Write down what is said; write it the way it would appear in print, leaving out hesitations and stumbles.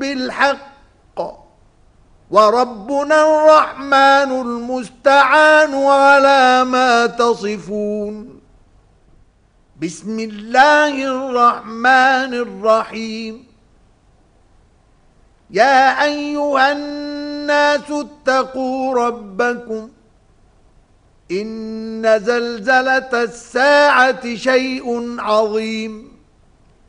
بالحق وربنا الرحمن المستعان على ما تصفون. بسم الله الرحمن الرحيم. يا أيها الناس اتقوا ربكم إن زلزلة الساعة شيء عظيم